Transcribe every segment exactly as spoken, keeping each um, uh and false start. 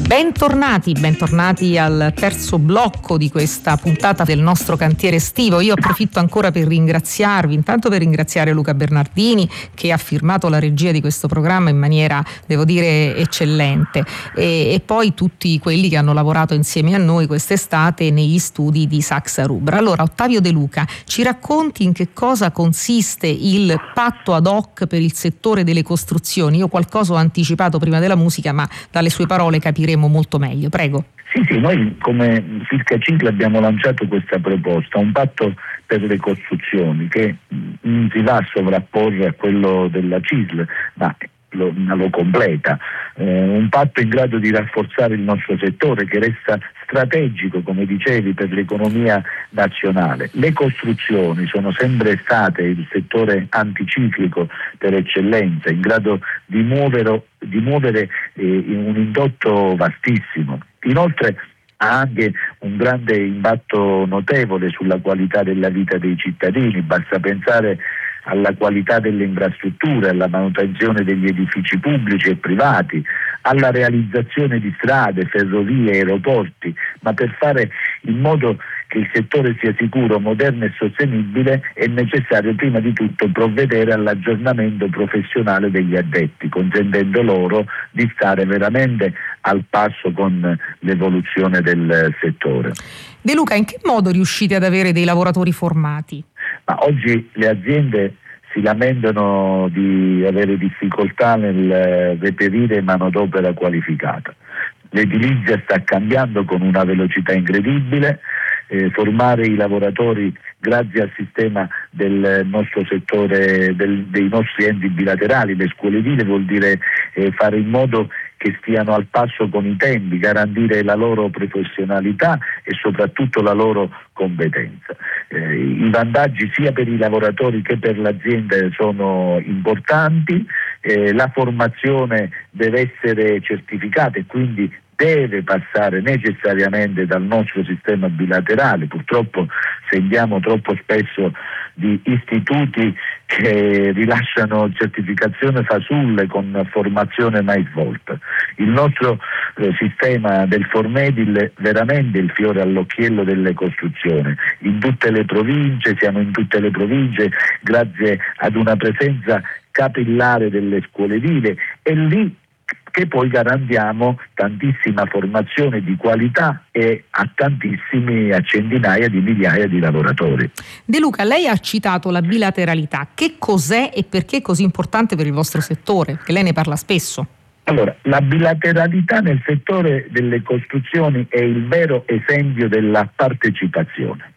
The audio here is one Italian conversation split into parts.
Bentornati, bentornati al terzo blocco di questa puntata del nostro cantiere estivo. Io approfitto ancora per ringraziarvi, intanto per ringraziare Luca Bernardini che ha firmato la regia di questo programma in maniera, devo dire, eccellente, e, e poi tutti quelli che hanno lavorato insieme a noi quest'estate negli studi di Saxa Rubra. Allora, Ottavio De Luca, ci racconti in che cosa consiste il patto ad hoc per il settore delle costruzioni? Io qualcosa ho anticipato prima della musica, ma dalle sue parole capiremo molto meglio. Prego. Sì, sì, noi come Filcacicla abbiamo lanciato questa proposta, un patto per le costruzioni che non si va a sovrapporre a quello della C I S L, ma lo, lo completa, eh, un patto in grado di rafforzare il nostro settore che resta strategico, come dicevi, per l'economia nazionale. Le costruzioni sono sempre state il settore anticiclico per eccellenza, in grado di muovere, di muovere eh, un indotto vastissimo. Inoltre ha anche un grande impatto notevole sulla qualità della vita dei cittadini, basta pensare alla qualità delle infrastrutture, alla manutenzione degli edifici pubblici e privati, alla realizzazione di strade, ferrovie, aeroporti, ma per fare in modo che il settore sia sicuro, moderno e sostenibile è necessario prima di tutto provvedere all'aggiornamento professionale degli addetti, consentendo loro di stare veramente al passo con l'evoluzione del settore. De Luca, in che modo riuscite ad avere dei lavoratori formati? Ma oggi le aziende si lamentano di avere difficoltà nel reperire manodopera qualificata. L'edilizia sta cambiando con una velocità incredibile, eh, formare i lavoratori grazie al sistema del nostro settore, del, dei nostri enti bilaterali, le scuole edili, vuol dire eh, fare in modo che stiano al passo con i tempi, garantire la loro professionalità e soprattutto la loro competenza. Eh, I vantaggi sia per i lavoratori che per l'azienda sono importanti, eh, la formazione deve essere certificata e quindi deve passare necessariamente dal nostro sistema bilaterale. Purtroppo sentiamo troppo spesso di istituti che rilasciano certificazione fasulle con formazione mai svolta. Il nostro eh, sistema del Formedil è veramente il fiore all'occhiello delle costruzioni. In tutte le province, siamo in tutte le province grazie ad una presenza capillare delle scuole edili e lì che poi garantiamo tantissima formazione di qualità e a tantissimi, a centinaia di migliaia di lavoratori. De Luca, lei ha citato la bilateralità. Che cos'è e perché è così importante per il vostro settore? Che lei ne parla spesso. Allora, la bilateralità nel settore delle costruzioni è il vero esempio della partecipazione.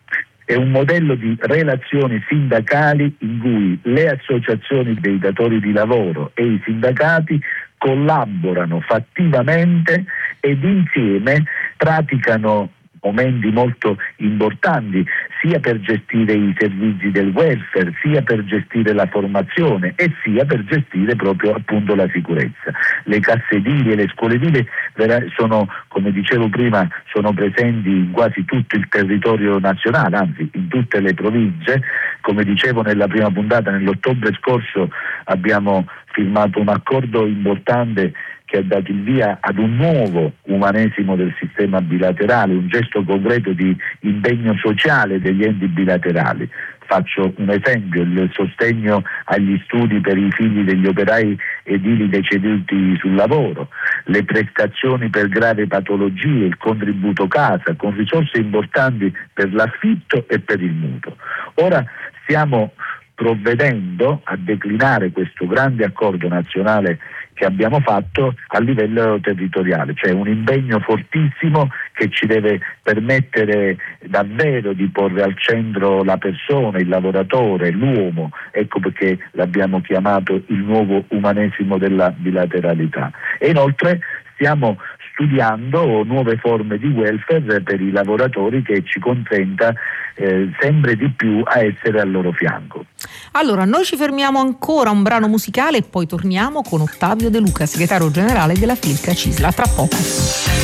È un modello di relazioni sindacali in cui le associazioni dei datori di lavoro e i sindacati collaborano fattivamente ed insieme praticano momenti molto importanti sia per gestire i servizi del welfare, sia per gestire la formazione e sia per gestire proprio appunto la sicurezza. Le casse edili e le scuole edili sono, come dicevo prima, sono presenti in quasi tutto il territorio nazionale, anzi in tutte le province. Come dicevo nella prima puntata, nell'ottobre scorso abbiamo firmato un accordo importante che ha dato il via ad un nuovo umanesimo del sistema bilaterale, un gesto concreto di impegno sociale degli enti bilaterali. Faccio un esempio: il sostegno agli studi per i figli degli operai edili deceduti sul lavoro, le prestazioni per gravi patologie, il contributo casa, con risorse importanti per l'affitto e per il mutuo. Ora stiamo provvedendo a declinare questo grande accordo nazionale che abbiamo fatto a livello territoriale, cioè un impegno fortissimo che ci deve permettere davvero di porre al centro la persona, il lavoratore, l'uomo. Ecco perché l'abbiamo chiamato il nuovo umanesimo della bilateralità. E inoltre stiamo studiando nuove forme di welfare per i lavoratori che ci consenta eh, sempre di più a essere al loro fianco. Allora, noi ci fermiamo ancora un brano musicale e poi torniamo con Ottavio De Luca, segretario generale della Filcacicla. Tra poco.